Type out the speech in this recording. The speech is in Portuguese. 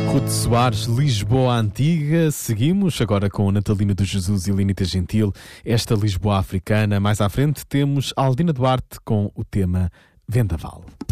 Ruth Soares, Lisboa Antiga. Seguimos agora com Natalina do Jesus e Lenita Gentil, esta Lisboa africana. Mais à frente temos Aldina Duarte com o tema Vendaval.